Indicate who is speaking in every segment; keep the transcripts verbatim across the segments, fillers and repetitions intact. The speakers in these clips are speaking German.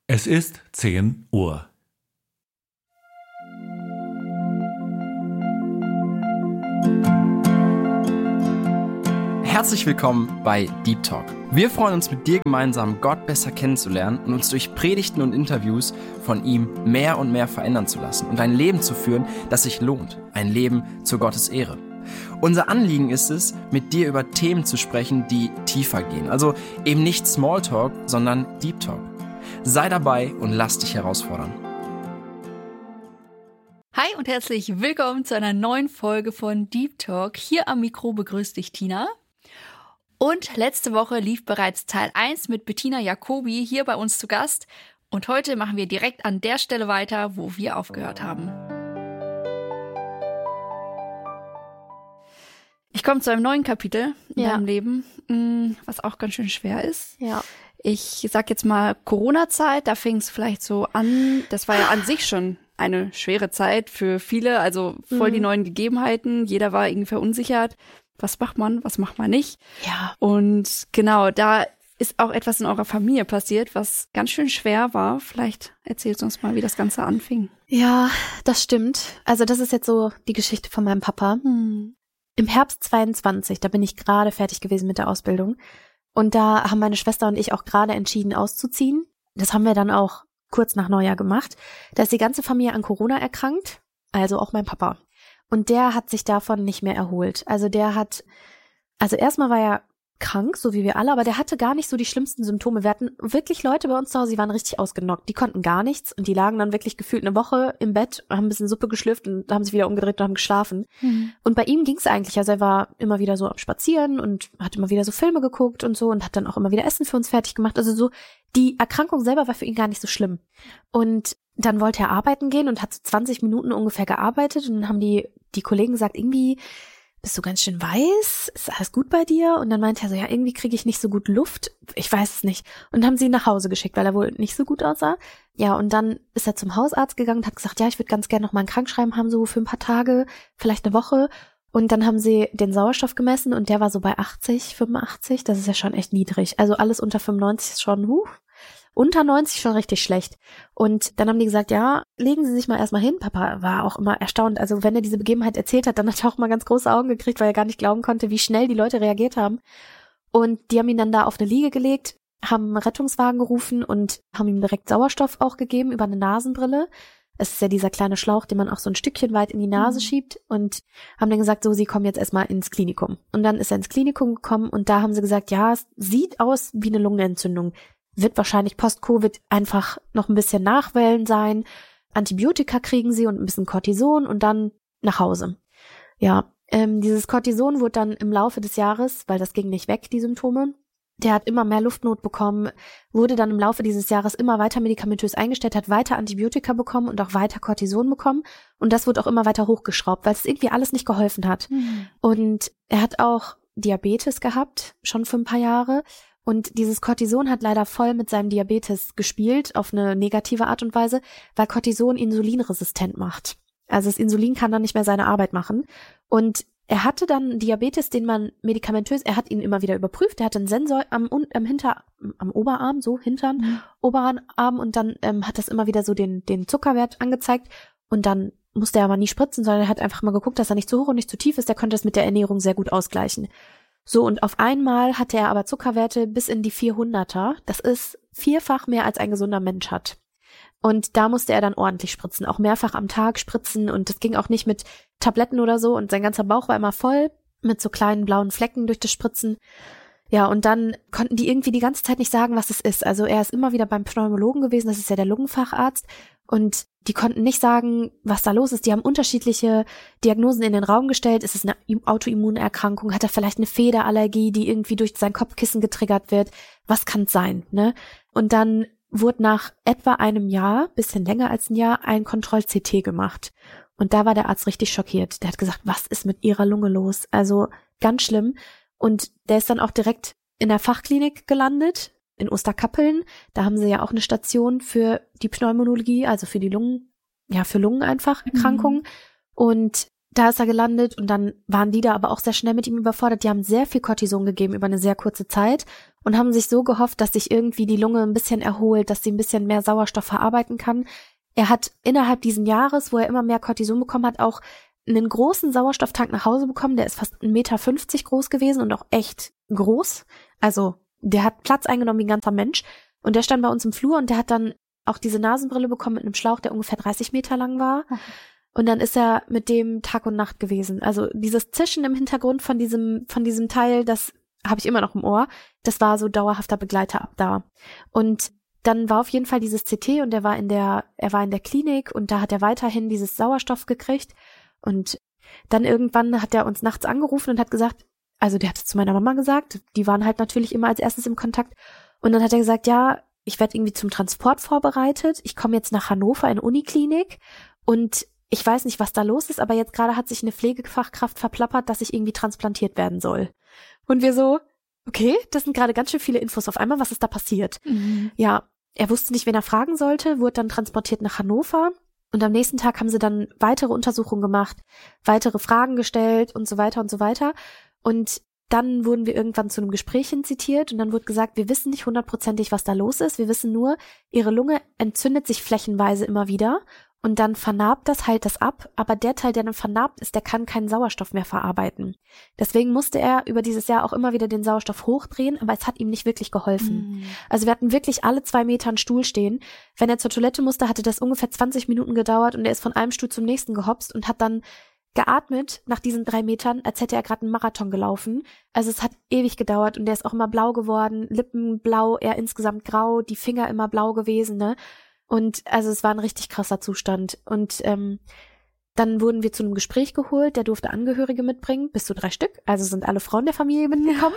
Speaker 1: Es ist zehn Uhr.
Speaker 2: Herzlich willkommen bei Deep Talk. Wir freuen uns, mit dir gemeinsam Gott besser kennenzulernen und uns durch Predigten und Interviews von ihm mehr und mehr verändern zu lassen und ein Leben zu führen, das sich lohnt. Ein Leben zu Gottes Ehre. Unser Anliegen ist es, mit dir über Themen zu sprechen, die tiefer gehen. Also eben nicht Smalltalk, sondern Deep Talk. Sei dabei und lass dich herausfordern.
Speaker 3: Hi und herzlich willkommen zu einer neuen Folge von Deep Talk. Hier am Mikro begrüßt dich Tina. Und letzte Woche lief bereits Teil eins mit Bettina Jacobi hier bei uns zu Gast. Und heute machen wir direkt an der Stelle weiter, wo wir aufgehört haben. Ich komme zu einem neuen Kapitel in
Speaker 4: Ja.
Speaker 3: deinem Leben, was auch ganz schön schwer ist.
Speaker 4: Ja.
Speaker 3: Ich sag jetzt mal Corona-Zeit, da fing es vielleicht so an, das war ja an sich schon eine schwere Zeit für viele, also voll
Speaker 4: Mhm.
Speaker 3: die neuen Gegebenheiten, jeder war irgendwie verunsichert. Was macht man, was macht man nicht?
Speaker 4: Ja.
Speaker 3: Und genau, da ist auch etwas in eurer Familie passiert, was ganz schön schwer war. Vielleicht erzählst du uns mal, wie das Ganze anfing.
Speaker 4: Ja, das stimmt. Also das ist jetzt so die Geschichte von meinem Papa.
Speaker 3: Hm.
Speaker 4: Im Herbst zweiundzwanzig, da bin ich gerade fertig gewesen mit der Ausbildung. Und da haben meine Schwester und ich auch gerade entschieden, auszuziehen. Das haben wir dann auch kurz nach Neujahr gemacht. Da ist die ganze Familie an Corona erkrankt, also auch mein Papa. Und der hat sich davon nicht mehr erholt. Also der hat, also erstmal war er krank, so wie wir alle, aber der hatte gar nicht so die schlimmsten Symptome. Wir hatten wirklich Leute bei uns zu Hause, die waren richtig ausgenockt. Die konnten gar nichts und die lagen dann wirklich gefühlt eine Woche im Bett, haben ein bisschen Suppe geschlürft und haben sich wieder umgedreht und haben geschlafen.
Speaker 3: Hm.
Speaker 4: Und bei ihm ging's eigentlich. Also er war immer wieder so am Spazieren und hat immer wieder so Filme geguckt und so und hat dann auch immer wieder Essen für uns fertig gemacht. Also so, die Erkrankung selber war für ihn gar nicht so schlimm. Und dann wollte er arbeiten gehen und hat so zwanzig Minuten ungefähr gearbeitet und dann haben die, die Kollegen gesagt, irgendwie bist du ganz schön weiß? Ist alles gut bei dir? Und dann meinte er so, ja, irgendwie kriege ich nicht so gut Luft. Ich weiß es nicht. Und haben sie ihn nach Hause geschickt, weil er wohl nicht so gut aussah. Ja, und dann ist er zum Hausarzt gegangen und hat gesagt, ja, ich würde ganz gerne noch mal ein Krankschreiben haben, so für ein paar Tage, vielleicht eine Woche. Und dann haben sie den Sauerstoff gemessen und der war so bei achtzig, fünfundachtzig. Das ist ja schon echt niedrig. Also alles unter fünfundneunzig ist schon, huh, unter neunzig schon richtig schlecht. Und dann haben die gesagt, ja, legen Sie sich mal erstmal hin. Papa war auch immer erstaunt. Also wenn er diese Begebenheit erzählt hat, dann hat er auch mal ganz große Augen gekriegt, weil er gar nicht glauben konnte, wie schnell die Leute reagiert haben. Und die haben ihn dann da auf eine Liege gelegt, haben einen Rettungswagen gerufen und haben ihm direkt Sauerstoff auch gegeben über eine Nasenbrille. Es ist ja dieser kleine Schlauch, den man auch so ein Stückchen weit in die Nase
Speaker 3: Mhm.
Speaker 4: schiebt und haben dann gesagt, so, Sie kommen jetzt erstmal ins Klinikum. Und dann ist er ins Klinikum gekommen und da haben sie gesagt, ja, es sieht aus wie eine Lungenentzündung. Wird wahrscheinlich Post-Covid einfach noch ein bisschen Nachwellen sein. Antibiotika kriegen sie und ein bisschen Cortison und dann nach Hause. Ja, ähm, dieses Cortison wurde dann im Laufe des Jahres, weil das ging nicht weg, die Symptome, der hat immer mehr Luftnot bekommen, wurde dann im Laufe dieses Jahres immer weiter medikamentös eingestellt, hat weiter Antibiotika bekommen und auch weiter Cortison bekommen und das wurde auch immer weiter hochgeschraubt, weil es irgendwie alles nicht geholfen hat.
Speaker 3: Hm.
Speaker 4: Und er hat auch Diabetes gehabt, schon für ein paar Jahre. Und dieses Cortison hat leider voll mit seinem Diabetes gespielt, auf eine negative Art und Weise, weil Cortison insulinresistent macht. Also das Insulin kann dann nicht mehr seine Arbeit machen. Und er hatte dann Diabetes, den man medikamentös, er hat ihn immer wieder überprüft, er hatte einen Sensor am, am Hinter, am Oberarm, so Hintern,
Speaker 3: Mhm.
Speaker 4: Oberarm und dann ähm, hat das immer wieder so den, den Zuckerwert angezeigt und dann musste er aber nie spritzen, sondern er hat einfach mal geguckt, dass er nicht zu hoch und nicht zu tief ist, der konnte das mit der Ernährung sehr gut ausgleichen. So, und auf einmal hatte er aber Zuckerwerte bis in die vierhunderter. Das ist vierfach mehr, als ein gesunder Mensch hat. Und da musste er dann ordentlich spritzen, auch mehrfach am Tag spritzen. Und das ging auch nicht mit Tabletten oder so. Und sein ganzer Bauch war immer voll mit so kleinen blauen Flecken durch das Spritzen. Ja, und dann konnten die irgendwie die ganze Zeit nicht sagen, was es ist. Also er ist immer wieder beim Pneumologen gewesen, das ist ja der Lungenfacharzt. Und die konnten nicht sagen, was da los ist. Die haben unterschiedliche Diagnosen in den Raum gestellt. Ist es eine Autoimmunerkrankung? Hat er vielleicht eine Federallergie, die irgendwie durch sein Kopfkissen getriggert wird? Was kann es sein, ne? Und dann wurde nach etwa einem Jahr, bisschen länger als ein Jahr, ein Kontroll-C T gemacht. Und da war der Arzt richtig schockiert. Der hat gesagt, was ist mit ihrer Lunge los? Also ganz schlimm. Und der ist dann auch direkt in der Fachklinik gelandet, in Osterkappeln. Da haben sie ja auch eine Station für die Pneumologie, also für die Lungen, ja, für Lungen einfach, Erkrankungen. Mhm. Und da ist er gelandet und dann waren die da aber auch sehr schnell mit ihm überfordert. Die haben sehr viel Cortison gegeben über eine sehr kurze Zeit und haben sich so gehofft, dass sich irgendwie die Lunge ein bisschen erholt, dass sie ein bisschen mehr Sauerstoff verarbeiten kann. Er hat innerhalb dieses Jahres, wo er immer mehr Cortison bekommen hat, auch einen großen Sauerstofftank nach Hause bekommen. Der ist fast eins Komma fünfzig Meter groß gewesen und auch echt groß. Also der hat Platz eingenommen wie ein ganzer Mensch. Und der stand bei uns im Flur und der hat dann auch diese Nasenbrille bekommen mit einem Schlauch, der ungefähr dreißig Meter lang war. Okay. Und dann ist er mit dem Tag und Nacht gewesen. Also dieses Zischen im Hintergrund von diesem von diesem Teil, das habe ich immer noch im Ohr. Das war so dauerhafter Begleiter ab da. Und dann war auf jeden Fall dieses C T und er war in der er war in der Klinik und da hat er weiterhin dieses Sauerstoff gekriegt. Und dann irgendwann hat er uns nachts angerufen und hat gesagt, also der hat es zu meiner Mama gesagt, die waren halt natürlich immer als erstes im Kontakt. Und dann hat er gesagt, ja, ich werde irgendwie zum Transport vorbereitet. Ich komme jetzt nach Hannover in Uniklinik und ich weiß nicht, was da los ist, aber jetzt gerade hat sich eine Pflegefachkraft verplappert, dass ich irgendwie transplantiert werden soll. Und wir so, okay, das sind gerade ganz schön viele Infos auf einmal, was ist da passiert? Mhm. Ja, er wusste nicht, wen er fragen sollte, wurde dann transportiert nach Hannover und am nächsten Tag haben sie dann weitere Untersuchungen gemacht, weitere Fragen gestellt und so weiter und so weiter. Und dann wurden wir irgendwann zu einem Gespräch zitiert und dann wurde gesagt, wir wissen nicht hundertprozentig, was da los ist. Wir wissen nur, ihre Lunge entzündet sich flächenweise immer wieder und dann vernarbt das, heilt das ab. Aber der Teil, der dann vernarbt ist, der kann keinen Sauerstoff mehr verarbeiten. Deswegen musste er über dieses Jahr auch immer wieder den Sauerstoff hochdrehen, aber es hat ihm nicht wirklich geholfen. Mhm. Also wir hatten wirklich alle zwei Meter einen Stuhl stehen. Wenn er zur Toilette musste, hatte das ungefähr zwanzig Minuten gedauert und er ist von einem Stuhl zum nächsten gehopst und hat dann geatmet nach diesen drei Metern, als hätte er gerade einen Marathon gelaufen. Also es hat ewig gedauert und der ist auch immer blau geworden, Lippen blau, er insgesamt grau, die Finger immer blau gewesen, ne? Und also es war ein richtig krasser Zustand. Und ähm, dann wurden wir zu einem Gespräch geholt, der durfte Angehörige mitbringen, bis zu drei Stück. Also sind alle Frauen der Familie mitgekommen.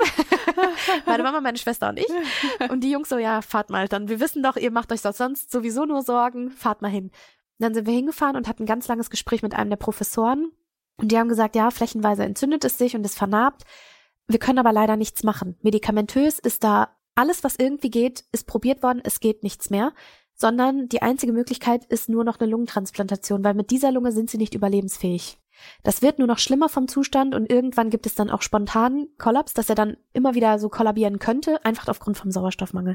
Speaker 4: Meine Mama, meine Schwester und ich. Und die Jungs so, ja, fahrt mal dann. Wir wissen doch, ihr macht euch sonst sowieso nur Sorgen, fahrt mal hin. Und dann sind wir hingefahren und hatten ein ganz langes Gespräch mit einem der Professoren. Und die haben gesagt, ja, flächenweise entzündet es sich und es vernarbt. Wir können aber leider nichts machen. Medikamentös ist da alles, was irgendwie geht, ist probiert worden, es geht nichts mehr. Sondern die einzige Möglichkeit ist nur noch eine Lungentransplantation, weil mit dieser Lunge sind sie nicht überlebensfähig. Das wird nur noch schlimmer vom Zustand und irgendwann gibt es dann auch spontanen Kollaps, dass er dann immer wieder so kollabieren könnte, einfach aufgrund vom Sauerstoffmangel.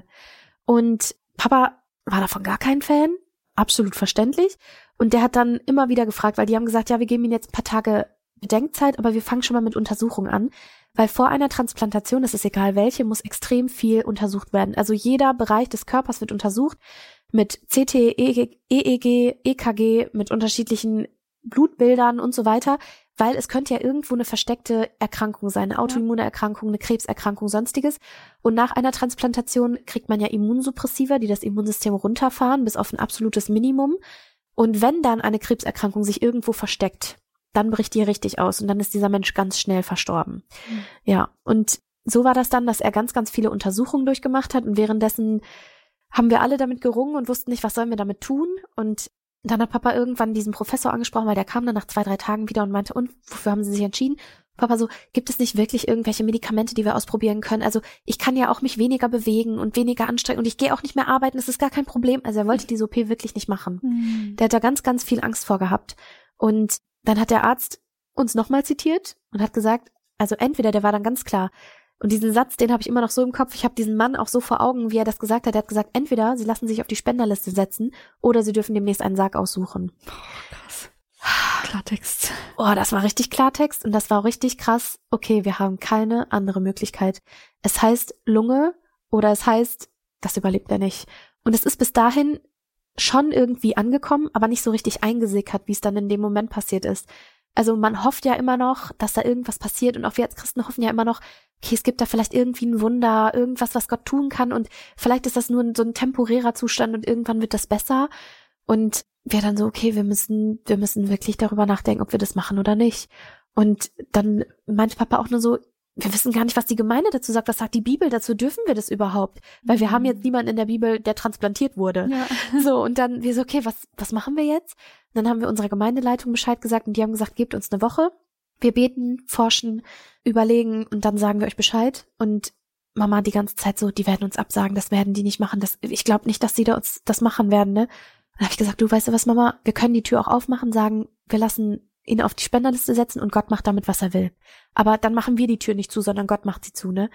Speaker 4: Und Papa war davon gar kein Fan, absolut verständlich. Und der hat dann immer wieder gefragt, weil die haben gesagt, ja, wir geben Ihnen jetzt ein paar Tage Bedenkzeit, aber wir fangen schon mal mit Untersuchungen an. Weil vor einer Transplantation, es ist egal welche, muss extrem viel untersucht werden. Also jeder Bereich des Körpers wird untersucht mit C T, E E G, E K G, mit unterschiedlichen Blutbildern und so weiter, weil es könnte ja irgendwo eine versteckte Erkrankung sein, eine autoimmune Erkrankung, eine Krebserkrankung, sonstiges. Und nach einer Transplantation kriegt man ja Immunsuppressiva, die das Immunsystem runterfahren bis auf ein absolutes Minimum. Und wenn dann eine Krebserkrankung sich irgendwo versteckt, dann bricht die richtig aus und dann ist dieser Mensch ganz schnell verstorben. Mhm. Ja, und so war das dann, dass er ganz, ganz viele Untersuchungen durchgemacht hat und währenddessen haben wir alle damit gerungen und wussten nicht, was sollen wir damit tun. Und dann hat Papa irgendwann diesen Professor angesprochen, weil der kam dann nach zwei, drei Tagen wieder und meinte, und wofür haben Sie sich entschieden? Papa so, gibt es nicht wirklich irgendwelche Medikamente, die wir ausprobieren können? Also ich kann ja auch mich weniger bewegen und weniger anstrengen und ich gehe auch nicht mehr arbeiten, das ist gar kein Problem. Also er wollte diese O P wirklich nicht machen. Mhm. Der hat da ganz, ganz viel Angst vor gehabt. Und dann hat der Arzt uns nochmal zitiert und hat gesagt, also entweder, der war dann ganz klar, und diesen Satz, den habe ich immer noch so im Kopf, ich habe diesen Mann auch so vor Augen, wie er das gesagt hat, er hat gesagt, entweder sie lassen sich auf die Spenderliste setzen oder sie dürfen demnächst einen Sarg aussuchen.
Speaker 3: Oh, krass. Klartext.
Speaker 4: Oh, das war richtig Klartext und das war auch richtig krass. Okay, wir haben keine andere Möglichkeit. Es heißt Lunge oder es heißt, das überlebt er nicht. Und es ist bis dahin schon irgendwie angekommen, aber nicht so richtig eingesickert, wie es dann in dem Moment passiert ist. Also man hofft ja immer noch, dass da irgendwas passiert und auch wir als Christen hoffen ja immer noch, okay, es gibt da vielleicht irgendwie ein Wunder, irgendwas, was Gott tun kann und vielleicht ist das nur so ein temporärer Zustand und irgendwann wird das besser. Und wir dann so, okay, wir müssen, wir müssen wirklich darüber nachdenken, ob wir das machen oder nicht. Und dann meinte Papa auch nur so, wir wissen gar nicht, was die Gemeinde dazu sagt. Was sagt die Bibel dazu? Dürfen wir das überhaupt? Weil wir haben jetzt niemanden in der Bibel, der transplantiert wurde. Ja. So, und dann wir so, okay, was, was machen wir jetzt? Und dann haben wir unserer Gemeindeleitung Bescheid gesagt und die haben gesagt, gebt uns eine Woche. Wir beten, forschen, überlegen und dann sagen wir euch Bescheid. Und Mama die ganze Zeit so, die werden uns absagen, das werden die nicht machen. Das, ich glaube nicht, dass sie da uns das machen werden, ne? Dann habe ich gesagt, du weißt du was, Mama, wir können die Tür auch aufmachen, sagen, wir lassen ihn auf die Spenderliste setzen und Gott macht damit, was er will. Aber dann machen wir die Tür nicht zu, sondern Gott macht sie zu, ne?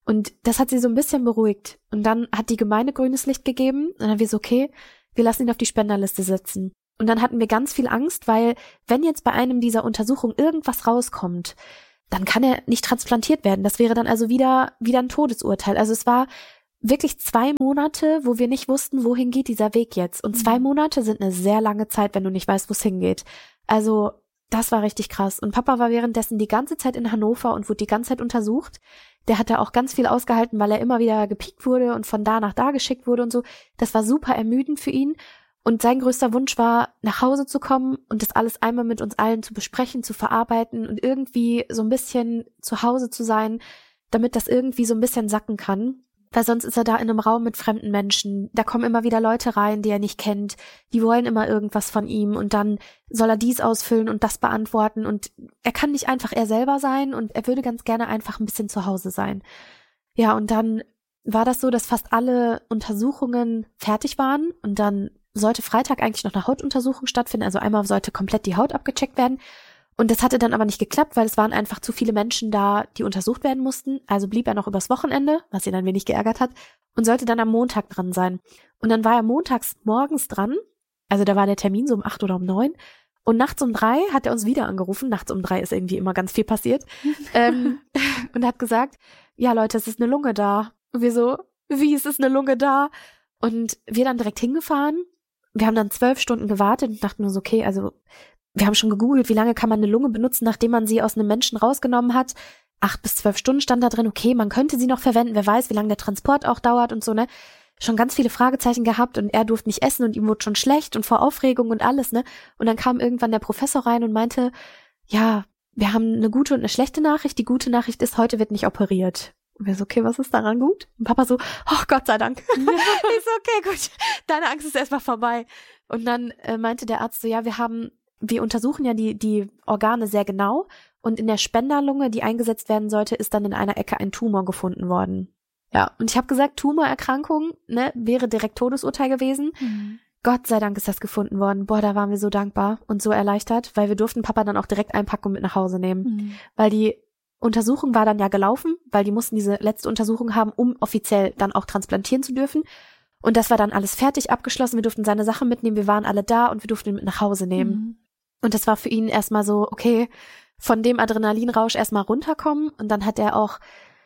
Speaker 4: Und das hat sie so ein bisschen beruhigt. Und dann hat die Gemeinde grünes Licht gegeben. Und dann haben wir so, okay, wir lassen ihn auf die Spenderliste setzen. Und dann hatten wir ganz viel Angst, weil wenn jetzt bei einem dieser Untersuchungen irgendwas rauskommt, dann kann er nicht transplantiert werden. Das wäre dann also wieder, wieder ein Todesurteil. Also es war wirklich zwei Monate, wo wir nicht wussten, wohin geht dieser Weg jetzt. Und zwei Monate sind eine sehr lange Zeit, wenn du nicht weißt, wo es hingeht. Also das war richtig krass. Und Papa war währenddessen die ganze Zeit in Hannover und wurde die ganze Zeit untersucht. Der hat da auch ganz viel ausgehalten, weil er immer wieder gepiekt wurde und von da nach da geschickt wurde und so. Das war super ermüdend für ihn. Und sein größter Wunsch war, nach Hause zu kommen und das alles einmal mit uns allen zu besprechen, zu verarbeiten und irgendwie so ein bisschen zu Hause zu sein, damit das irgendwie so ein bisschen sacken kann. Weil sonst ist er da in einem Raum mit fremden Menschen. Da kommen immer wieder Leute rein, die er nicht kennt. Die wollen immer irgendwas von ihm und dann soll er dies ausfüllen und das beantworten. Und er kann nicht einfach er selber sein und er würde ganz gerne einfach ein bisschen zu Hause sein. Ja, und dann war das so, dass fast alle Untersuchungen fertig waren und dann sollte Freitag eigentlich noch eine Hautuntersuchung stattfinden. Also einmal sollte komplett die Haut abgecheckt werden. Und das hatte dann aber nicht geklappt, weil es waren einfach zu viele Menschen da, die untersucht werden mussten. Also blieb er noch übers Wochenende, was ihn ein wenig geärgert hat, und sollte dann am Montag dran sein. Und dann war er montags morgens dran, also da war der Termin so um acht oder um neun. Und nachts um drei hat er uns wieder angerufen. Nachts um drei ist irgendwie immer ganz viel passiert. ähm, und hat gesagt, ja Leute, es ist eine Lunge da. Und wir so, wie, es ist eine Lunge da? Und wir dann direkt hingefahren. Wir haben dann zwölf Stunden gewartet und dachten uns, okay, also wir haben schon gegoogelt, wie lange kann man eine Lunge benutzen, nachdem man sie aus einem Menschen rausgenommen hat. Acht bis zwölf Stunden stand da drin, okay, man könnte sie noch verwenden, wer weiß, wie lange der Transport auch dauert und so, ne. Schon ganz viele Fragezeichen gehabt und er durfte nicht essen und ihm wurde schon schlecht und vor Aufregung und alles, ne. Und dann kam irgendwann der Professor rein und meinte, ja, wir haben eine gute und eine schlechte Nachricht. Die gute Nachricht ist, heute wird nicht operiert. Und wir so, okay, was ist daran gut? Und Papa so, oh Gott sei Dank. Ich so, okay, gut, deine Angst ist erstmal vorbei. Und dann äh, meinte der Arzt so, ja, wir haben Wir untersuchen ja die, die Organe sehr genau und in der Spenderlunge, die eingesetzt werden sollte, ist dann in einer Ecke ein Tumor gefunden worden. Ja, und ich habe gesagt, Tumorerkrankung, ne, wäre direkt Todesurteil gewesen. Mhm. Gott sei Dank ist das gefunden worden. Boah, da waren wir so dankbar und so erleichtert, weil wir durften Papa dann auch direkt einpacken und mit nach Hause nehmen. Mhm. Weil die Untersuchung war dann ja gelaufen, weil die mussten diese letzte Untersuchung haben, um offiziell dann auch transplantieren zu dürfen. Und das war dann alles fertig, abgeschlossen. Wir durften seine Sachen mitnehmen, wir waren alle da und wir durften ihn mit nach Hause nehmen. Mhm. Und das war für ihn erstmal so, okay, von dem Adrenalinrausch erstmal runterkommen. Und dann hat er auch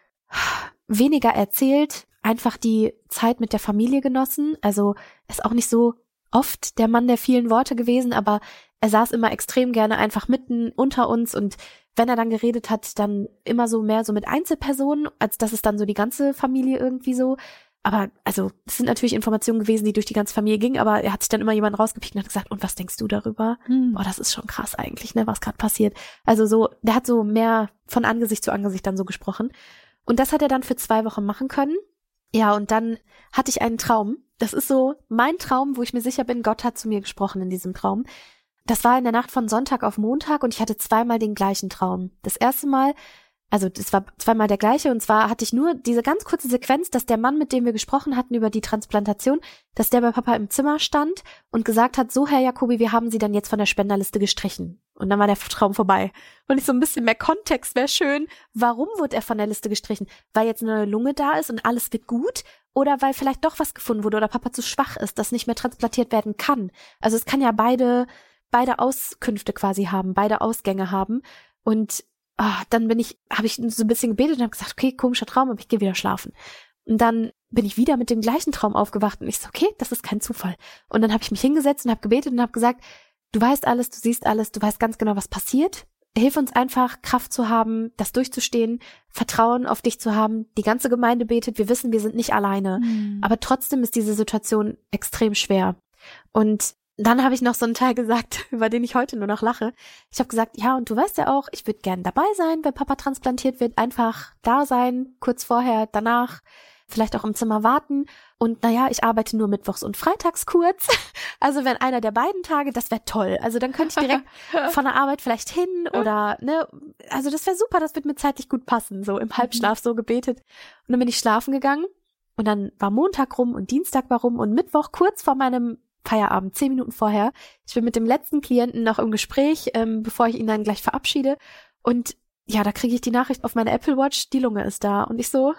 Speaker 4: weniger erzählt, einfach die Zeit mit der Familie genossen. Also ist auch nicht so oft der Mann der vielen Worte gewesen, aber er saß immer extrem gerne einfach mitten unter uns. Und wenn er dann geredet hat, dann immer so mehr so mit Einzelpersonen, als dass es dann so die ganze Familie irgendwie so. Aber, also, das sind natürlich Informationen gewesen, die durch die ganze Familie gingen, aber er hat sich dann immer jemanden rausgepickt und hat gesagt, und was denkst du darüber? Hm. Oh, das ist schon krass eigentlich, ne, was gerade passiert. Also so, der hat so mehr von Angesicht zu Angesicht dann so gesprochen. Und das hat er dann für zwei Wochen machen können. Ja, und dann hatte ich einen Traum. Das ist so mein Traum, wo ich mir sicher bin, Gott hat zu mir gesprochen in diesem Traum. Das war in der Nacht von Sonntag auf Montag und ich hatte zweimal den gleichen Traum. Das erste Mal, also das war zweimal der gleiche, und zwar hatte ich nur diese ganz kurze Sequenz, dass der Mann, mit dem wir gesprochen hatten über die Transplantation, dass der bei Papa im Zimmer stand und gesagt hat, so Herr Jacobi, wir haben Sie dann jetzt von der Spenderliste gestrichen. Und dann war der Traum vorbei. Und ich so ein bisschen mehr Kontext wäre schön. Warum wurde er von der Liste gestrichen? Weil jetzt eine neue Lunge da ist und alles wird gut? Oder weil vielleicht doch was gefunden wurde oder Papa zu schwach ist, dass nicht mehr transplantiert werden kann? Also es kann ja beide, beide Auskünfte quasi haben, beide Ausgänge haben. Und Oh, dann bin ich, habe ich so ein bisschen gebetet und habe gesagt, okay, komischer Traum, aber ich gehe wieder schlafen. Und dann bin ich wieder mit dem gleichen Traum aufgewacht und ich so, okay, das ist kein Zufall. Und dann habe ich mich hingesetzt und habe gebetet und habe gesagt, du weißt alles, du siehst alles, du weißt ganz genau, was passiert. Hilf uns einfach, Kraft zu haben, das durchzustehen, Vertrauen auf dich zu haben. Die ganze Gemeinde betet, wir wissen, wir sind nicht alleine. Mhm. Aber trotzdem ist diese Situation extrem schwer. Und dann habe ich noch so einen Teil gesagt, über den ich heute nur noch lache. Ich habe gesagt, ja, und du weißt ja auch, ich würde gern dabei sein, wenn Papa transplantiert wird. Einfach da sein, kurz vorher, danach, vielleicht auch im Zimmer warten. Und naja, ich arbeite nur mittwochs und freitags kurz. Also wenn einer der beiden Tage, das wäre toll. Also dann könnte ich direkt von der Arbeit vielleicht hin oder, ne, also das wäre super, das wird mir zeitlich gut passen. So im Halbschlaf so gebetet. Und dann bin ich schlafen gegangen und dann war Montag rum und Dienstag war rum und Mittwoch kurz vor meinem Feierabend, zehn Minuten vorher. Ich bin mit dem letzten Klienten noch im Gespräch, ähm, bevor ich ihn dann gleich verabschiede. Und ja, da kriege ich die Nachricht auf meine Apple Watch, die Lunge ist da. Und ich so,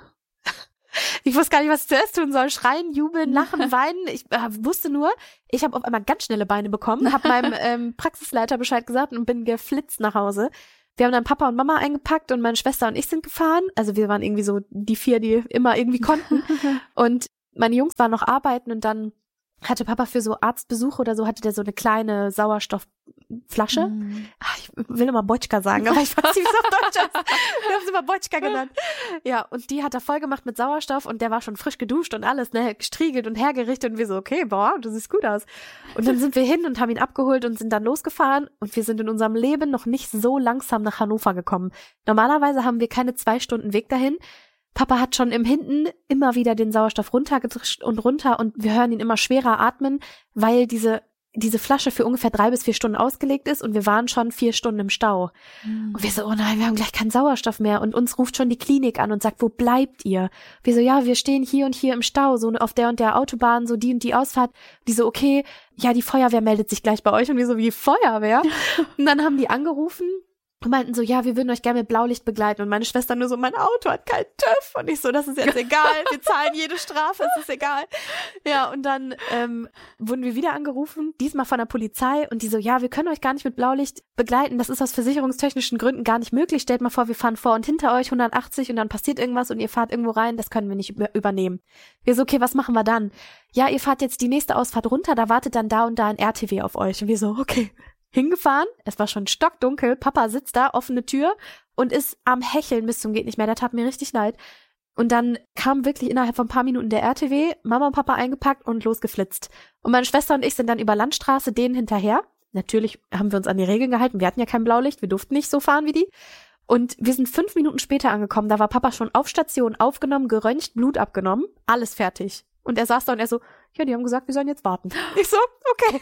Speaker 4: Ich wusste gar nicht, was ich zuerst tun soll. Schreien, jubeln, lachen, weinen. Ich äh, wusste nur, ich habe auf einmal ganz schnelle Beine bekommen, habe meinem ähm, Praxisleiter Bescheid gesagt und bin geflitzt nach Hause. Wir haben dann Papa und Mama eingepackt und meine Schwester und ich sind gefahren. Also wir waren irgendwie so die vier, die immer irgendwie konnten. Und meine Jungs waren noch arbeiten und dann hatte Papa für so Arztbesuche oder so, hatte der so eine kleine Sauerstoffflasche. Mm. Ach, ich will immer Botschka sagen, aber ich weiß nicht, wie es auf Deutsch ist. Wir haben es immer Botschka genannt. Ja, und die hat er voll gemacht mit Sauerstoff und der war schon frisch geduscht und alles, ne, gestriegelt und hergerichtet und wir so, okay, boah, das sieht gut aus. Und dann sind wir hin und haben ihn abgeholt und sind dann losgefahren und wir sind in unserem Leben noch nicht so langsam nach Hannover gekommen. Normalerweise haben wir keine zwei Stunden Weg dahin. Papa hat schon im Hinten immer wieder den Sauerstoff runtergedrischt und runter und wir hören ihn immer schwerer atmen, weil diese diese Flasche für ungefähr drei bis vier Stunden ausgelegt ist und wir waren schon vier Stunden im Stau. Mhm. Und wir so, oh nein, wir haben gleich keinen Sauerstoff mehr und uns ruft schon die Klinik an und sagt, wo bleibt ihr? Wir so, ja, wir stehen hier und hier im Stau, so auf der und der Autobahn, so die und die Ausfahrt. Die so, okay, ja, die Feuerwehr meldet sich gleich bei euch und wir so, wie Feuerwehr? Und dann haben die angerufen und meinten so, ja, wir würden euch gerne mit Blaulicht begleiten. Und meine Schwester nur so, mein Auto hat keinen TÜV. Und ich so, das ist jetzt egal, wir zahlen jede Strafe, es ist egal. Ja, und dann ähm, wurden wir wieder angerufen, diesmal von der Polizei. Und die so, ja, wir können euch gar nicht mit Blaulicht begleiten. Das ist aus versicherungstechnischen Gründen gar nicht möglich. Stellt mal vor, wir fahren vor und hinter euch hundertachtzig und dann passiert irgendwas und ihr fahrt irgendwo rein. Das können wir nicht über- übernehmen. Wir so, okay, was machen wir dann? Ja, ihr fahrt jetzt die nächste Ausfahrt runter, da wartet dann da und da ein R T W auf euch. Und wir so, okay. Hingefahren, es war schon stockdunkel, Papa sitzt da, offene Tür und ist am Hecheln bis zum geht nicht mehr, der tat mir richtig leid. Und dann kam wirklich innerhalb von ein paar Minuten der R T W, Mama und Papa eingepackt und losgeflitzt. Und meine Schwester und ich sind dann über Landstraße denen hinterher. Natürlich haben wir uns an die Regeln gehalten, wir hatten ja kein Blaulicht, wir durften nicht so fahren wie die. Und wir sind fünf Minuten später angekommen, da war Papa schon auf Station, aufgenommen, geröntgt, Blut abgenommen, alles fertig. Und er saß da und er so, ja, die haben gesagt, wir sollen jetzt warten. Ich so, okay.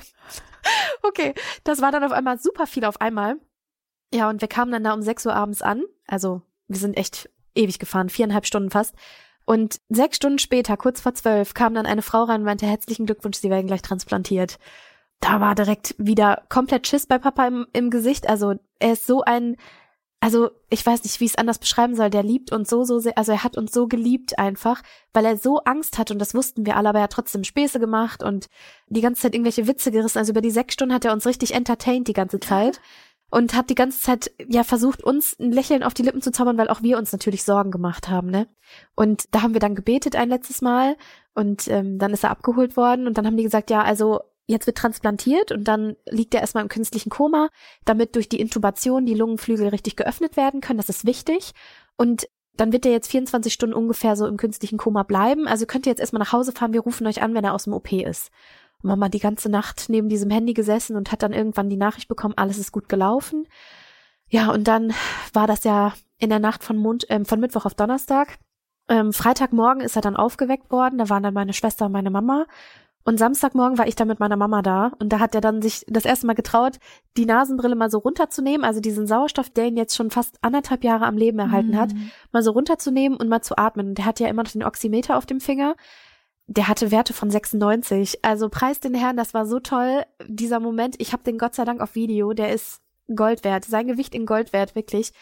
Speaker 4: Okay, das war dann auf einmal super viel auf einmal. Ja, und wir kamen dann da um sechs Uhr abends an. Also wir sind echt ewig gefahren, viereinhalb Stunden fast. Und sechs Stunden später, kurz vor zwölf, kam dann eine Frau rein und meinte, herzlichen Glückwunsch, Sie werden gleich transplantiert. Da war direkt wieder komplett Schiss bei Papa im, im Gesicht. Also er ist so ein... Also ich weiß nicht, wie ich es anders beschreiben soll, der liebt uns so, so sehr, also er hat uns so geliebt einfach, weil er so Angst hat und das wussten wir alle, aber er hat trotzdem Späße gemacht und die ganze Zeit irgendwelche Witze gerissen, also über die sechs Stunden hat er uns richtig entertained die ganze Zeit und hat die ganze Zeit ja versucht, uns ein Lächeln auf die Lippen zu zaubern, weil auch wir uns natürlich Sorgen gemacht haben, ne? Und da haben wir dann gebetet ein letztes Mal und ähm, dann ist er abgeholt worden und dann haben die gesagt, ja, also jetzt wird transplantiert und dann liegt er erstmal im künstlichen Koma, damit durch die Intubation die Lungenflügel richtig geöffnet werden können. Das ist wichtig. Und dann wird er jetzt vierundzwanzig Stunden ungefähr so im künstlichen Koma bleiben. Also könnt ihr jetzt erstmal nach Hause fahren. Wir rufen euch an, wenn er aus dem O P ist. Und Mama die ganze Nacht neben diesem Handy gesessen und hat dann irgendwann die Nachricht bekommen, alles ist gut gelaufen. Ja, und dann war das ja in der Nacht von, Mond, äh, von Mittwoch auf Donnerstag. Ähm, Freitagmorgen ist er dann aufgeweckt worden. Da waren dann meine Schwester und meine Mama. Und Samstagmorgen war ich dann mit meiner Mama da und da hat er dann sich das erste Mal getraut, die Nasenbrille mal so runterzunehmen, also diesen Sauerstoff, der ihn jetzt schon fast anderthalb Jahre am Leben erhalten mhm. hat, mal so runterzunehmen und mal zu atmen. Und der hat ja immer noch den Oximeter auf dem Finger. Der hatte Werte von sechsundneunzig. Also preis den Herrn, das war so toll, dieser Moment. Ich habe den Gott sei Dank auf Video, der ist Gold wert, sein Gewicht in Gold wert, wirklich.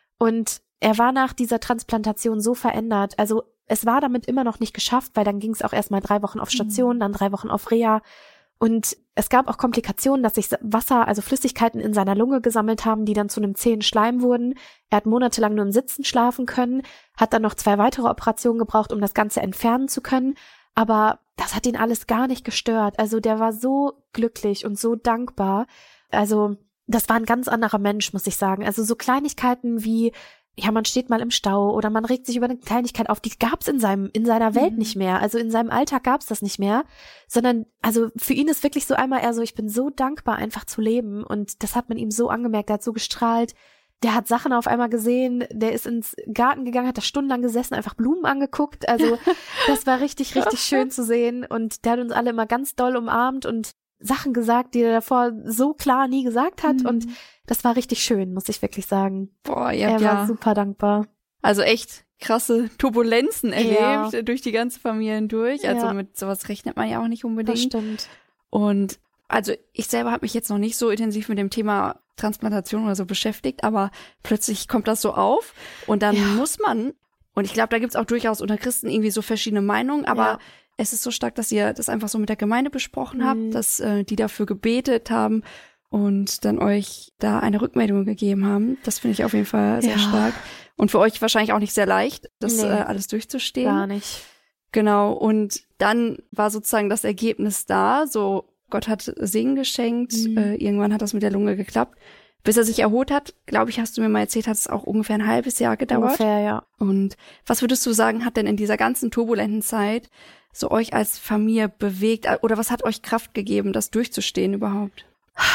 Speaker 4: Und er war nach dieser Transplantation so verändert, also es war damit immer noch nicht geschafft, weil dann ging es auch erstmal drei Wochen auf Station, mhm. dann drei Wochen auf Reha. Und es gab auch Komplikationen, dass sich Wasser, also Flüssigkeiten in seiner Lunge gesammelt haben, die dann zu einem zähen Schleim wurden. Er hat monatelang nur im Sitzen schlafen können, hat dann noch zwei weitere Operationen gebraucht, um das Ganze entfernen zu können. Aber das hat ihn alles gar nicht gestört. Also der war so glücklich und so dankbar. Also das war ein ganz anderer Mensch, muss ich sagen. Also so Kleinigkeiten wie ja, man steht mal im Stau oder man regt sich über eine Kleinigkeit auf, die gab's in seinem, in seiner Welt mhm. nicht mehr. Also in seinem Alltag gab's das nicht mehr, sondern, also für ihn ist wirklich so einmal eher so, ich bin so dankbar, einfach zu leben und das hat man ihm so angemerkt, er hat so gestrahlt, der hat Sachen auf einmal gesehen, der ist ins Garten gegangen, hat da stundenlang gesessen, einfach Blumen angeguckt, also das war richtig, richtig schön zu sehen und der hat uns alle immer ganz doll umarmt und Sachen gesagt, die er davor so klar nie gesagt hat mhm. und das war richtig schön, muss ich wirklich sagen.
Speaker 3: Boah, ihr
Speaker 4: er
Speaker 3: habt
Speaker 4: war
Speaker 3: ja
Speaker 4: super dankbar.
Speaker 3: Also echt krasse Turbulenzen erlebt
Speaker 4: ja.
Speaker 3: durch die ganze Familie durch. Also
Speaker 4: ja.
Speaker 3: mit sowas rechnet man ja auch nicht unbedingt.
Speaker 4: Das stimmt.
Speaker 3: Und also ich selber habe mich jetzt noch nicht so intensiv mit dem Thema Transplantation oder so beschäftigt, aber plötzlich kommt das so auf und dann ja. muss man
Speaker 5: Und ich glaube, da gibt's auch durchaus unter Christen irgendwie so verschiedene Meinungen, aber ja. es ist so stark, dass ihr das einfach so mit der Gemeinde besprochen mhm. habt, dass äh, die dafür gebetet haben und dann euch da eine Rückmeldung gegeben haben. Das finde ich auf jeden Fall sehr ja. stark. Und für euch wahrscheinlich auch nicht sehr leicht, das nee, äh, alles durchzustehen.
Speaker 4: Gar nicht.
Speaker 5: Genau, und dann war sozusagen das Ergebnis da, so Gott hat Segen geschenkt, mhm. äh, irgendwann hat das mit der Lunge geklappt. Bis er sich erholt hat, glaube ich, hast du mir mal erzählt, hat es auch ungefähr ein halbes Jahr gedauert.
Speaker 4: Ungefähr, ja.
Speaker 5: Und was würdest du sagen, hat denn in dieser ganzen turbulenten Zeit so euch als Familie bewegt, oder was hat euch Kraft gegeben, das durchzustehen überhaupt?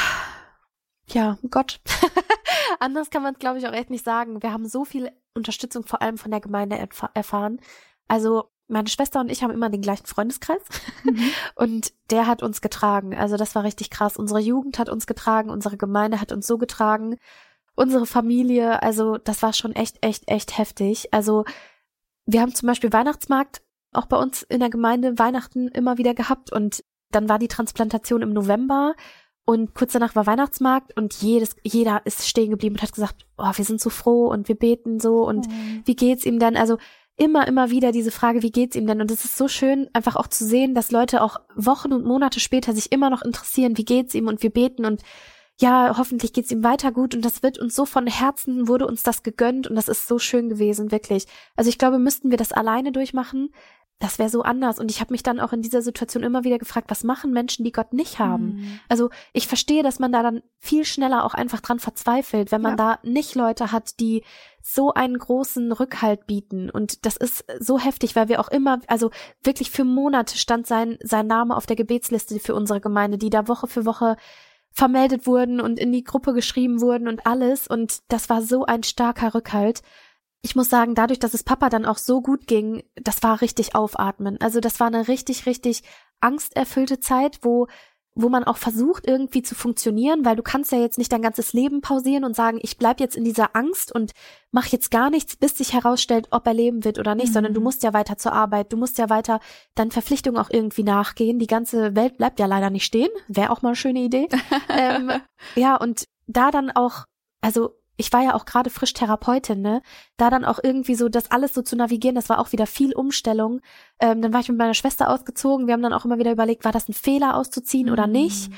Speaker 4: Ja, Gott. Anders kann man es, glaube ich, auch echt nicht sagen. Wir haben so viel Unterstützung vor allem von der Gemeinde erf- erfahren. Also meine Schwester und ich haben immer den gleichen Freundeskreis mhm. und der hat uns getragen. Also das war richtig krass. Unsere Jugend hat uns getragen, unsere Gemeinde hat uns so getragen, unsere Familie. Also das war schon echt, echt, echt heftig. Also wir haben zum Beispiel Weihnachtsmarkt auch bei uns in der Gemeinde Weihnachten immer wieder gehabt und dann war die Transplantation im November. Und kurz danach war Weihnachtsmarkt und jedes, jeder ist stehen geblieben und hat gesagt, oh, wir sind so froh und wir beten so und mhm. wie geht's ihm denn? Also immer, immer wieder diese Frage, wie geht's ihm denn? Und es ist so schön, einfach auch zu sehen, dass Leute auch Wochen und Monate später sich immer noch interessieren, wie geht's ihm und wir beten und ja, hoffentlich geht's ihm weiter gut und das wird uns so von Herzen, wurde uns das gegönnt und das ist so schön gewesen, wirklich. Also ich glaube, müssten wir das alleine durchmachen, das wäre so anders. Und ich habe mich dann auch in dieser Situation immer wieder gefragt, was machen Menschen, die Gott nicht haben? Mhm. Also ich verstehe, dass man da dann viel schneller auch einfach dran verzweifelt, wenn man ja. da nicht Leute hat, die so einen großen Rückhalt bieten. Und das ist so heftig, weil wir auch immer, also wirklich für Monate stand sein, sein Name auf der Gebetsliste für unsere Gemeinde, die da Woche für Woche vermeldet wurden und in die Gruppe geschrieben wurden und alles. Und das war so ein starker Rückhalt. Ich muss sagen, dadurch, dass es Papa dann auch so gut ging, das war richtig aufatmen. Also das war eine richtig, richtig angsterfüllte Zeit, wo wo man auch versucht, irgendwie zu funktionieren, weil du kannst ja jetzt nicht dein ganzes Leben pausieren und sagen, ich bleib jetzt in dieser Angst und mach jetzt gar nichts, bis sich herausstellt, ob er leben wird oder nicht, mhm. sondern du musst ja weiter zur Arbeit, du musst ja weiter deinen Verpflichtungen auch irgendwie nachgehen. Die ganze Welt bleibt ja leider nicht stehen. Wäre auch mal eine schöne Idee. ähm, ja, und da dann auch, also ich war ja auch gerade frisch Therapeutin, ne? Da dann auch irgendwie so das alles so zu navigieren, das war auch wieder viel Umstellung. Ähm, dann war ich mit meiner Schwester ausgezogen. Wir haben dann auch immer wieder überlegt, war das ein Fehler auszuziehen oder nicht?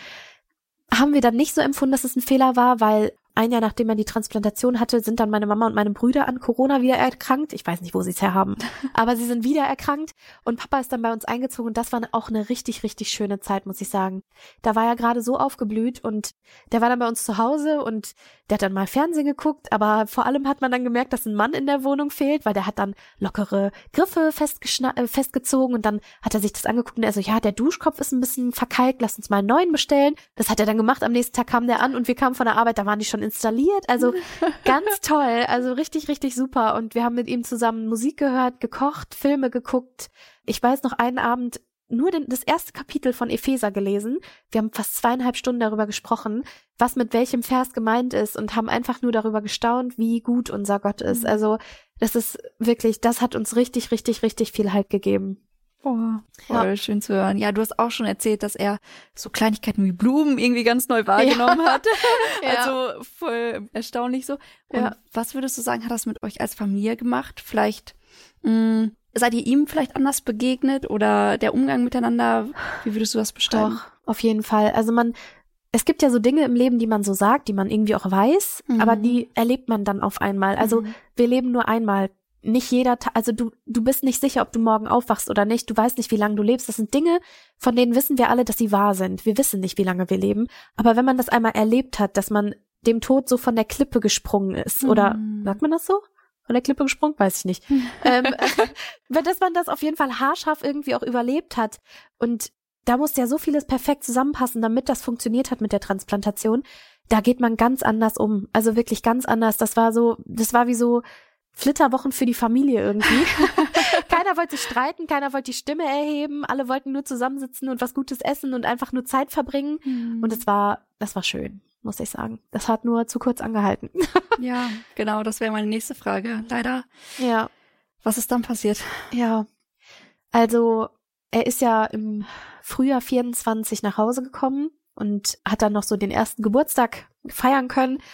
Speaker 4: Haben wir dann nicht so empfunden, dass es ein Fehler war, weil ein Jahr nachdem er die Transplantation hatte, sind dann meine Mama und meine Brüder an Corona wieder erkrankt. Ich weiß nicht, wo sie es herhaben, aber sie sind wieder erkrankt und Papa ist dann bei uns eingezogen und das war auch eine richtig, richtig schöne Zeit, muss ich sagen. Da war er gerade so aufgeblüht und der war dann bei uns zu Hause und der hat dann mal Fernsehen geguckt, aber vor allem hat man dann gemerkt, dass ein Mann in der Wohnung fehlt, weil der hat dann lockere Griffe festgeschna- äh, festgezogen und dann hat er sich das angeguckt und er so, ja, der Duschkopf ist ein bisschen verkalkt, lass uns mal einen neuen bestellen. Das hat er dann gemacht, am nächsten Tag kam der an und wir kamen von der Arbeit, da waren die schon installiert, also ganz toll, also richtig, richtig super und wir haben mit ihm zusammen Musik gehört, gekocht, Filme geguckt. Ich weiß noch einen Abend nur den, das erste Kapitel von Epheser gelesen. Wir haben fast zweieinhalb Stunden darüber gesprochen, was mit welchem Vers gemeint ist und haben einfach nur darüber gestaunt, wie gut unser Gott ist. Also das ist wirklich, das hat uns richtig, richtig, richtig viel Halt gegeben.
Speaker 3: Oh, voll ja. schön zu hören. Ja, du hast auch schon erzählt, dass er so Kleinigkeiten wie Blumen irgendwie ganz neu wahrgenommen ja. hat. Also voll erstaunlich so. Und ja. was würdest du sagen, hat das mit euch als Familie gemacht? Vielleicht mh, seid ihr ihm vielleicht anders begegnet oder der Umgang miteinander? Wie würdest du das beschreiben?
Speaker 4: Doch, auf jeden Fall. Also man, es gibt ja so Dinge im Leben, die man so sagt, die man irgendwie auch weiß, mhm. aber die erlebt man dann auf einmal. Also mhm. wir leben nur einmal. Nicht jeder Tag, also du du bist nicht sicher, ob du morgen aufwachst oder nicht. Du weißt nicht, wie lange du lebst. Das sind Dinge, von denen wissen wir alle, dass sie wahr sind. Wir wissen nicht, wie lange wir leben. Aber wenn man das einmal erlebt hat, dass man dem Tod so von der Klippe gesprungen ist, mhm. oder sagt man das so? Von der Klippe gesprungen? Weiß ich nicht. ähm, dass man das auf jeden Fall haarscharf irgendwie auch überlebt hat. Und da muss ja so vieles perfekt zusammenpassen, damit das funktioniert hat mit der Transplantation. Da geht man ganz anders um. Also wirklich ganz anders. Das war so, das war wie so Flitterwochen für die Familie irgendwie. Keiner wollte streiten, keiner wollte die Stimme erheben, alle wollten nur zusammensitzen und was Gutes essen und einfach nur Zeit verbringen. Mhm. Und es war, das war schön, muss ich sagen. Das hat nur zu kurz angehalten.
Speaker 3: Ja, genau, das wäre meine nächste Frage. Leider.
Speaker 4: Ja.
Speaker 3: Was ist dann passiert?
Speaker 4: Ja, also er ist ja im Frühjahr vierundzwanzig nach Hause gekommen und hat dann noch so den ersten Geburtstag feiern können.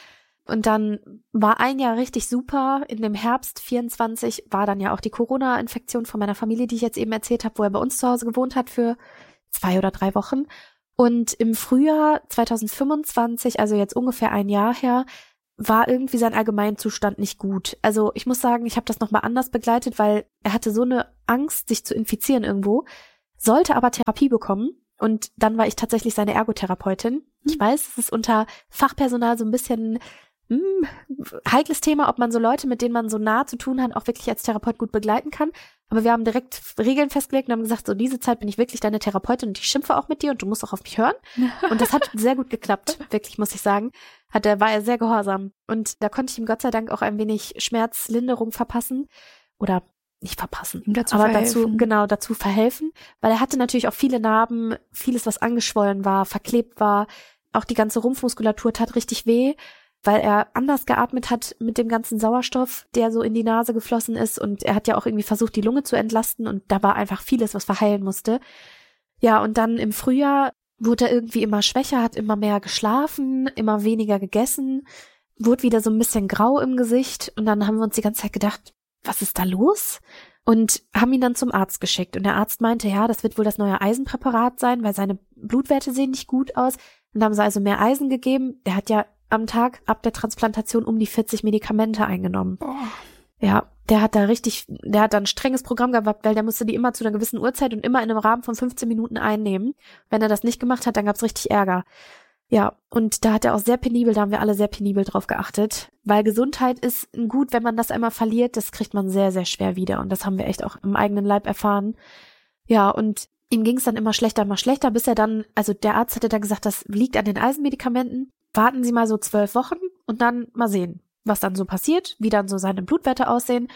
Speaker 4: Und dann war ein Jahr richtig super. In dem Herbst vierundzwanzig war dann ja auch die Corona-Infektion von meiner Familie, die ich jetzt eben erzählt habe, wo er bei uns zu Hause gewohnt hat für zwei oder drei Wochen. Und im Frühjahr zwanzig fünfundzwanzig, also jetzt ungefähr ein Jahr her, war irgendwie sein Allgemeinzustand nicht gut. Also ich muss sagen, ich habe das nochmal anders begleitet, weil er hatte so eine Angst, sich zu infizieren irgendwo, sollte aber Therapie bekommen. Und dann war ich tatsächlich seine Ergotherapeutin. Ich weiß, es ist unter Fachpersonal so ein bisschen mh, heikles Thema, ob man so Leute, mit denen man so nah zu tun hat, auch wirklich als Therapeut gut begleiten kann. Aber wir haben direkt Regeln festgelegt und haben gesagt, so diese Zeit bin ich wirklich deine Therapeutin und ich schimpfe auch mit dir und du musst auch auf mich hören. Und das hat sehr gut geklappt, wirklich, muss ich sagen. Hat er, war er sehr gehorsam. Und da konnte ich ihm Gott sei Dank auch ein wenig Schmerzlinderung verpassen. Oder nicht verpassen,
Speaker 5: ihm dazu
Speaker 4: aber
Speaker 5: verhelfen.
Speaker 4: dazu, genau, dazu verhelfen. Weil er hatte natürlich auch viele Narben, vieles, was angeschwollen war, verklebt war. Auch die ganze Rumpfmuskulatur tat richtig weh, weil er anders geatmet hat mit dem ganzen Sauerstoff, der so in die Nase geflossen ist. Und er hat ja auch irgendwie versucht, die Lunge zu entlasten. Und da war einfach vieles, was verheilen musste. Ja, und dann im Frühjahr wurde er irgendwie immer schwächer, hat immer mehr geschlafen, immer weniger gegessen, wurde wieder so ein bisschen grau im Gesicht. Und dann haben wir uns die ganze Zeit gedacht, was ist da los? Und haben ihn dann zum Arzt geschickt. Und der Arzt meinte, ja, das wird wohl das neue Eisenpräparat sein, weil seine Blutwerte sehen nicht gut aus. Und da haben sie also mehr Eisen gegeben. Der hat ja am Tag ab der Transplantation um die vierzig Medikamente eingenommen.
Speaker 5: Oh.
Speaker 4: Ja, der hat da richtig, der hat da ein strenges Programm gehabt, weil der musste die immer zu einer gewissen Uhrzeit und immer in einem Rahmen von fünfzehn Minuten einnehmen. Wenn er das nicht gemacht hat, dann gab's richtig Ärger. Ja, und da hat er auch sehr penibel, da haben wir alle sehr penibel drauf geachtet, weil Gesundheit ist gut, wenn man das einmal verliert, das kriegt man sehr, sehr schwer wieder und das haben wir echt auch im eigenen Leib erfahren. Ja, und ihm ging es dann immer schlechter, immer schlechter, bis er dann, also der Arzt hatte dann gesagt, das liegt an den Eisenmedikamenten, warten Sie mal so zwölf Wochen und dann mal sehen, was dann so passiert, wie dann so seine Blutwerte aussehen.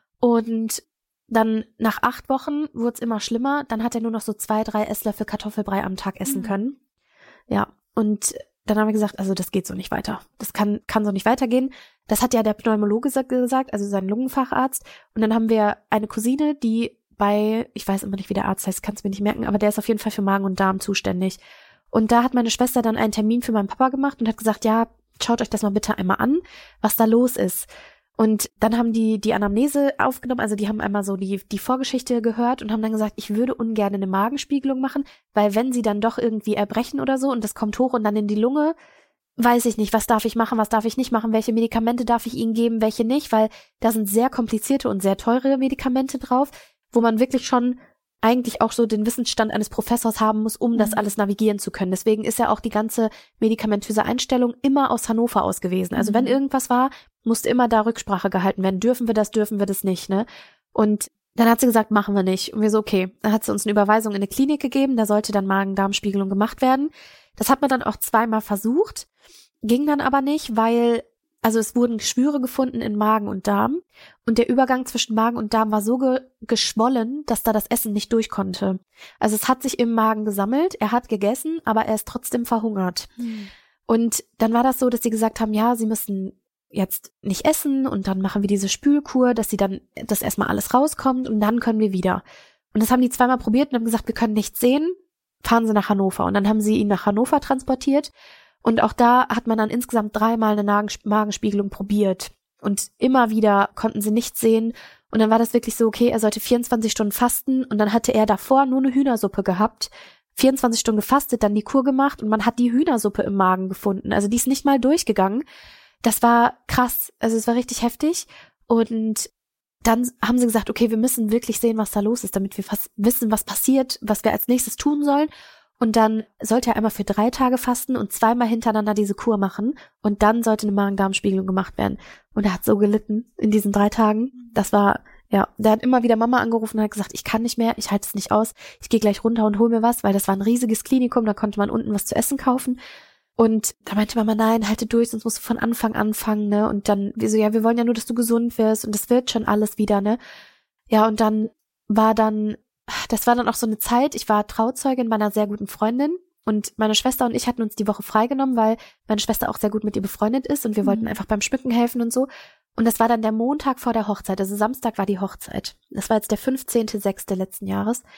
Speaker 4: Und dann nach acht Wochen wurde es immer schlimmer, dann hat er nur noch so zwei, drei Esslöffel Kartoffelbrei am Tag essen mhm. können. Ja, und dann haben wir gesagt, also das geht so nicht weiter. Das kann kann so nicht weitergehen. Das hat ja der Pneumologe gesagt, also sein Lungenfacharzt. Und dann haben wir eine Cousine, die bei, ich weiß immer nicht, wie der Arzt heißt, kannst du mir nicht merken, aber der ist auf jeden Fall für Magen und Darm zuständig. Und da hat meine Schwester dann einen Termin für meinen Papa gemacht und hat gesagt, ja, schaut euch das mal bitte einmal an, was da los ist. Und dann haben die die Anamnese aufgenommen, also die haben einmal so die die Vorgeschichte gehört und haben dann gesagt, ich würde ungern eine Magenspiegelung machen, weil wenn sie dann doch irgendwie erbrechen oder so und das kommt hoch und dann in die Lunge, weiß ich nicht, was darf ich machen, was darf ich nicht machen, welche Medikamente darf ich ihnen geben, welche nicht, weil da sind sehr komplizierte und sehr teure Medikamente drauf, wo man wirklich schon eigentlich auch so den Wissensstand eines Professors haben muss, um mhm. das alles navigieren zu können. Deswegen ist ja auch die ganze medikamentöse Einstellung immer aus Hannover aus gewesen. Also mhm. wenn irgendwas war, musste immer da Rücksprache gehalten werden. Dürfen wir das, dürfen wir das nicht, ne? Und dann hat sie gesagt, machen wir nicht. Und wir so, okay. Dann hat sie uns eine Überweisung in eine Klinik gegeben, da sollte dann Magen-Darm-Spiegelung gemacht werden. Das hat man dann auch zweimal versucht, ging dann aber nicht, weil Also es wurden Geschwüre gefunden in Magen und Darm und der Übergang zwischen Magen und Darm war so ge- geschwollen, dass da das Essen nicht durch konnte. Also es hat sich im Magen gesammelt, er hat gegessen, aber er ist trotzdem verhungert. Hm. Und dann war das so, dass sie gesagt haben, ja, sie müssen jetzt nicht essen und dann machen wir diese Spülkur, dass sie dann, dass erstmal alles rauskommt und dann können wir wieder. Und das haben die zweimal probiert und haben gesagt, wir können nichts sehen, fahren Sie nach Hannover. Und dann haben sie ihn nach Hannover transportiert. Und auch da hat man dann insgesamt dreimal eine Magenspiegelung probiert. Und immer wieder konnten sie nichts sehen. Und dann war das wirklich so, okay, er sollte vierundzwanzig Stunden fasten. Und dann hatte er davor nur eine Hühnersuppe gehabt. vierundzwanzig Stunden gefastet, dann die Kur gemacht. Und man hat die Hühnersuppe im Magen gefunden. Also die ist nicht mal durchgegangen. Das war krass. Also es war richtig heftig. Und dann haben sie gesagt, okay, wir müssen wirklich sehen, was da los ist, damit wir fast wissen, was passiert, was wir als nächstes tun sollen. Und dann sollte er einmal für drei Tage fasten und zweimal hintereinander diese Kur machen. Und dann sollte eine Magen-Darm-Spiegelung gemacht werden. Und er hat so gelitten in diesen drei Tagen. Das war, ja, der hat immer wieder Mama angerufen und hat gesagt, ich kann nicht mehr, ich halte es nicht aus. Ich gehe gleich runter und hol mir was, weil das war ein riesiges Klinikum, da konnte man unten was zu essen kaufen. Und da meinte Mama, nein, halte durch, sonst musst du von Anfang anfangen, ne? Und dann, wir so, ja, wir wollen ja nur, dass du gesund wirst und das wird schon alles wieder, ne? Ja, und dann war dann Das war dann auch so eine Zeit, ich war Trauzeugin bei einer sehr guten Freundin und meine Schwester und ich hatten uns die Woche freigenommen, weil meine Schwester auch sehr gut mit ihr befreundet ist und wir mhm. wollten einfach beim Schmücken helfen und so. Und das war dann der Montag vor der Hochzeit, also Samstag war die Hochzeit. Das war jetzt der fünfzehnten sechsten letzten Jahres.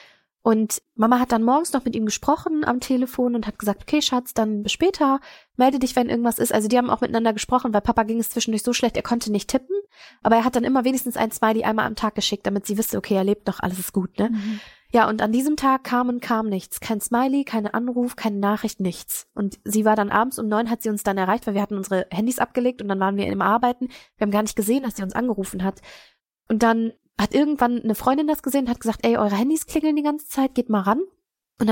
Speaker 4: Und Mama hat dann morgens noch mit ihm gesprochen am Telefon und hat gesagt, okay, Schatz, dann bis später, melde dich, wenn irgendwas ist. Also die haben auch miteinander gesprochen, weil Papa ging es zwischendurch so schlecht, er konnte nicht tippen, aber er hat dann immer wenigstens ein Smiley einmal am Tag geschickt, damit sie wisse, okay, er lebt noch, alles ist gut, ne? Mhm. Ja, und an diesem Tag kam und kam nichts. Kein Smiley, keine Anruf, keine Nachricht, nichts. Und sie war dann abends um neun, hat sie uns dann erreicht, weil wir hatten unsere Handys abgelegt und dann waren wir im Arbeiten. Wir haben gar nicht gesehen, dass sie uns angerufen hat. Und dann hat irgendwann eine Freundin das gesehen und hat gesagt, ey, eure Handys klingeln die ganze Zeit, geht mal ran.